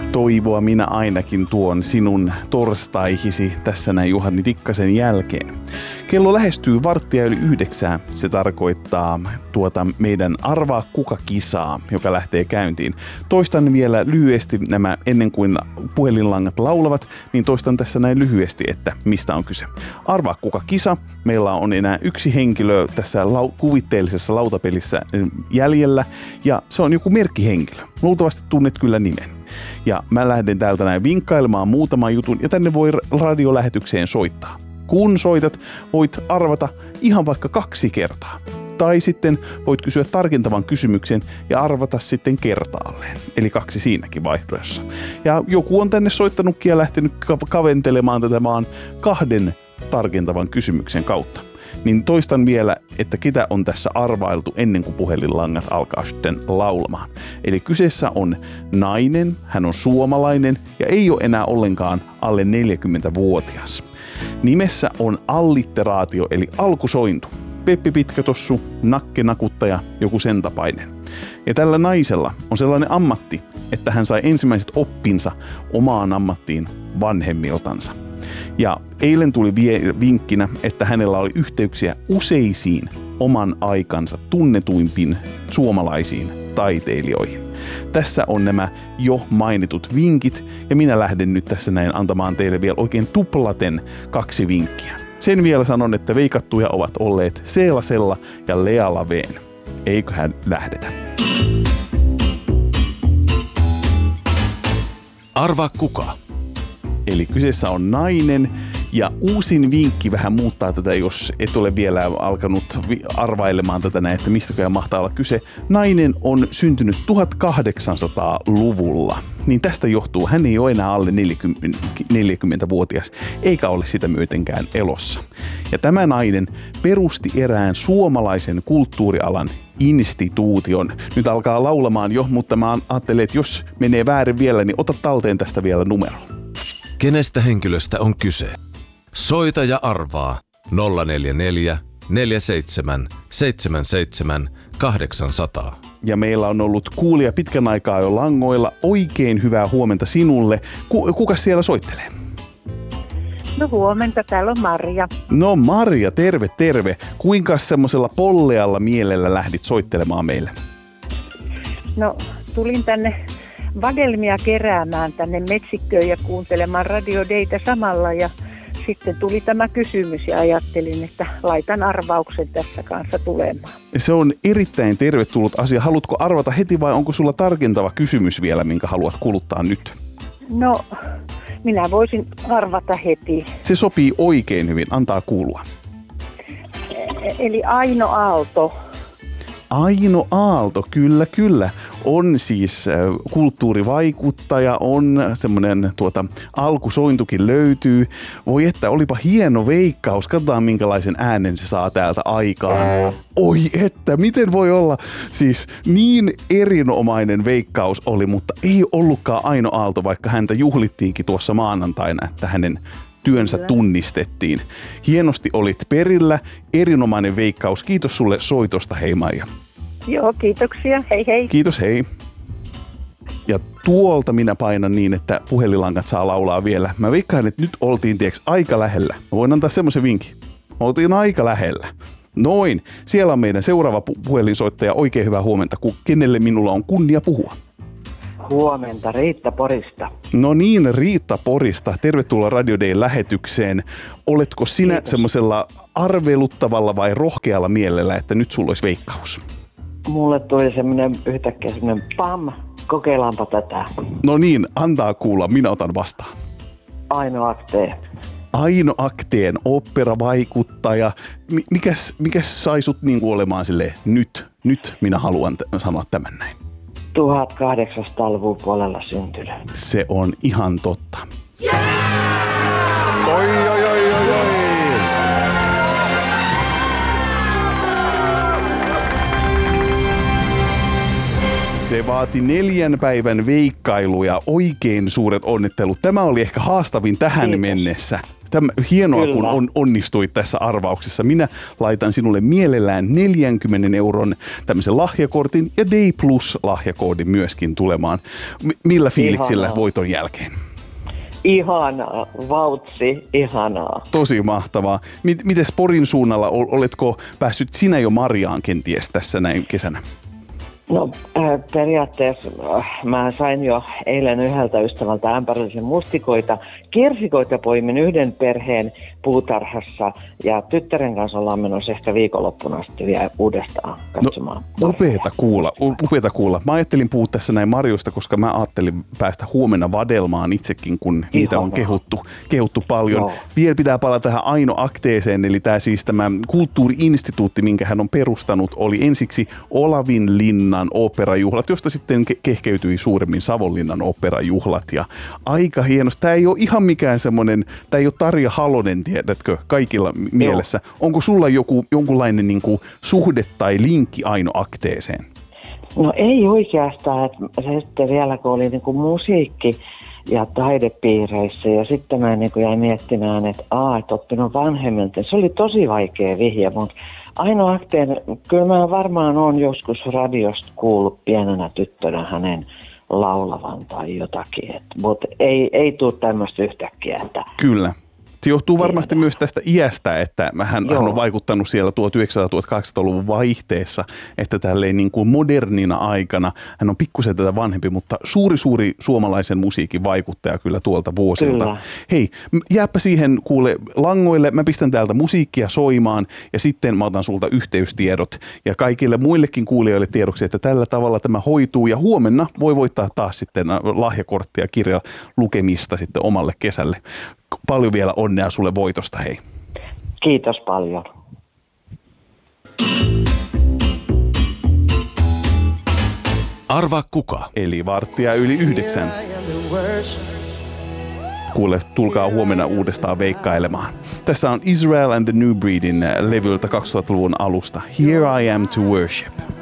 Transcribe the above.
Toivoa minä ainakin tuon sinun torstaihisi tässä näin Juhani Tikkasen jälkeen. Kello lähestyy 8:15. Se tarkoittaa meidän Arvaa kuka -kisaa, joka lähtee käyntiin. Toistan vielä lyhyesti nämä ennen kuin puhelinlangat laulavat, niin toistan tässä näin lyhyesti, että mistä on kyse. Arvaa kuka -kisa. Meillä on enää yksi henkilö tässä kuvitteellisessa lautapelissä jäljellä ja se on joku merkkihenkilö. Luultavasti tunnet kyllä nimen. Ja mä lähden täältä näin vinkkailemaan muutaman jutun ja tänne voi radiolähetykseen soittaa. Kun soitat, voit arvata ihan vaikka 2 kertaa. Tai sitten voit kysyä tarkentavan kysymyksen ja arvata sitten kertaalleen. Eli 2 siinäkin vaihtoehdossa. Ja joku on tänne soittanutkin ja lähtenyt kaventelemaan tätä vaan 2 tarkentavan kysymyksen kautta. Niin toistan vielä, että ketä on tässä arvailtu ennen kuin puhelinlangat alkaa sitten laulamaan. Eli kyseessä on nainen, hän on suomalainen ja ei ole enää ollenkaan alle 40-vuotias. Nimessä on allitteraatio eli alkusointu. Peppi Pitkätossu, Nakke Nakuttaja, joku sen tapainen. Ja tällä naisella on sellainen ammatti, että hän sai ensimmäiset oppinsa omaan ammattiin vanhemmiltansa. Ja eilen tuli vinkkinä, että hänellä oli yhteyksiä useisiin oman aikansa tunnetuimpiin suomalaisiin taiteilijoihin. Tässä on nämä jo mainitut vinkit ja minä lähden nyt tässä näin antamaan teille vielä oikein tuplaten 2 vinkkiä. Sen vielä sanon, että veikattuja ovat olleet Seela Sella ja Lea Laveen. Eiköhän lähdetä. Arvaa kuka. Eli kyseessä on nainen ja uusin vinkki vähän muuttaa tätä, jos et ole vielä alkanut arvailemaan tätä näin, että mistäkään mahtaa olla kyse. Nainen on syntynyt 1800-luvulla. Niin tästä johtuu, hän ei ole enää alle 40-vuotias, eikä ole sitä myötenkään elossa. Ja tämä nainen perusti erään suomalaisen kulttuurialan instituution. Nyt alkaa laulamaan jo, mutta mä ajattelen, että jos menee väärin vielä, niin ota talteen tästä vielä numero. Kenestä henkilöstä on kyse? Soita ja arvaa 044 47 77 800. Ja meillä on ollut kuulija pitkän aikaa jo langoilla. Oikein hyvää huomenta sinulle. Kuka siellä soittelee? No huomenta, täällä on Marja. No Marja, terve, terve. Kuinka semmoisella pollealla mielellä lähdit soittelemaan meille? No tulin tänne vadelmia keräämään tänne metsikköön ja kuuntelemaan Radio Daytä samalla ja sitten tuli tämä kysymys ja ajattelin, että laitan arvauksen tässä kanssa tulemaan. Se on erittäin tervetullut asia. Haluatko arvata heti vai onko sulla tarkentava kysymys vielä, minkä haluat kuluttaa nyt? No, minä voisin arvata heti. Se sopii oikein hyvin. Antaa kuulua. Eli Aino Aalto. Aino Aalto, kyllä. On siis kulttuurivaikuttaja, on semmoinen alkusointukin löytyy. Voi että, olipa hieno veikkaus. Katsotaan minkälaisen äänen se saa täältä aikaan. Oi että, miten voi olla? Siis niin erinomainen veikkaus oli, mutta ei ollutkaan Aino Aalto, vaikka häntä juhlittiinkin tuossa maanantaina, että hänen työnsä tunnistettiin. Hienosti olit perillä, erinomainen veikkaus. Kiitos sulle soitosta, hei Maija. Joo, kiitoksia. Hei hei. Kiitos, hei. Ja tuolta minä painan niin, että puhelinlangat saa laulaa vielä. Mä veikkaan, että nyt oltiin aika lähellä. Mä voin antaa semmoisen vinkin. Oltiin aika lähellä. Noin. Siellä on meidän seuraava puhelinsoittaja. Oikein hyvää huomenta. Kenelle minulla on kunnia puhua? Huomenta, Riitta Porista. No niin, Riitta Porista. Tervetuloa Radio Dayn lähetykseen. Oletko sinä semmoisella arveluttavalla vai rohkealla mielellä, että nyt sulla olisi veikkaus? Mulle tuli yhtäkkiä semmoinen pam, kokeillaanpa tätä. No niin, antaa kuulla, minä otan vastaan. Aino Akteen. Aino Akteen, oopperavaikuttaja. Mikäs sai sut niinku olemaan silleen, nyt minä haluan sanoa tämän näin? 1800-luvun puolella syntynyt. Se on ihan totta. Yeah! Oi. Se vaati 4 päivän veikkailuja. Oikein suuret onnittelut. Tämä oli ehkä haastavin tähän mennessä. Hienoa, Kyllä. kun onnistuit tässä arvauksessa. Minä laitan sinulle mielellään 40 € tämmöisen lahjakortin ja Day Plus -lahjakoodin myöskin tulemaan. Millä fiiliksillä Ihanaa. voiton jälkeen? Ihanaa, vautsi, ihanaa. Tosi mahtavaa. Mites Porin suunnalla, oletko päässyt sinä jo marjaan kenties tässä näin kesänä? No periaatteessa mä sain jo eilen yhdeltä ystävältä ämpärillisen mustikoita. Kirsikoita poimin yhden perheen puutarhassa ja tyttären kanssa ollaan menossa ehkä viikonloppuna sitten vielä uudestaan katsomaan. No, upeata kuulla. Mä ajattelin puhua tässä näin marjoista, koska mä ajattelin päästä huomenna vadelmaan itsekin, kun niitä on kehuttu paljon. Joo. Vielä pitää palata tähän Aino Akteeseen, eli tämä kulttuuri-instituutti, minkä hän on perustanut, oli ensiksi Olavinlinnan oopperajuhlat, josta sitten kehkeytyi suuremmin Savonlinnan oopperajuhlat. Ja aika hienosti. Tämä ei ole ihan mikään semmoinen, tämä ei ole Tarja Halonen, tiedätkö, kaikilla mielessä. Onko sulla jonkunlainen niin kuin suhde tai linkki Aino Akteeseen? No ei oikeastaan, että se sitten vielä kun oli niin kuin musiikki ja taidepiireissä ja sitten mä niin kuin jäin miettimään, että oppinut vanhemmilta. Se oli tosi vaikea vihje, mutta Aino Akteen, kyllä mä varmaan olen joskus radiosta kuullut pienenä tyttönä hänen laulavan tai jotakin, mutta ei tule tämmöistä yhtäkkiä. Että Kyllä. Se johtuu varmasti myös tästä iästä, että hän on vaikuttanut siellä 1900-1800-luvun vaihteessa, että tälleen niin kuin modernina aikana, hän on pikkusen tätä vanhempi, mutta suuri suomalaisen musiikin vaikuttaja kyllä tuolta vuosilta. Kyllä. Hei, jääpä siihen kuule langoille, mä pistän täältä musiikkia soimaan ja sitten mä otan sulta yhteystiedot ja kaikille muillekin kuulijoille tiedoksi, että tällä tavalla tämä hoituu ja huomenna voi voittaa taas sitten lahjakorttia kirjan lukemista sitten omalle kesälle. Paljon vielä onnea sulle voitosta, hei. Kiitos paljon. Arvaa kuka. Eli 8:45. Kuule, tulkaa huomenna uudestaan veikkailemaan. Tässä on Israel and the New Breedin levyltä 2000-luvun alusta. Here I am to worship.